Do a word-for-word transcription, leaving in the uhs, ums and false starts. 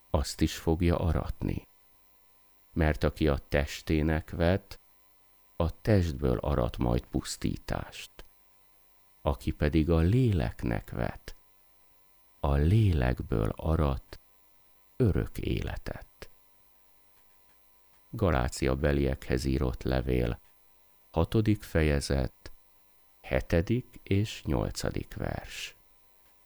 azt is fogja aratni. Mert aki a testének vet, a testből arat majd pusztítást. Aki pedig a léleknek vet, a lélekből arat örök életet. Galácia beliekhez írott levél, hatodik fejezet, hetedik és nyolcadik vers.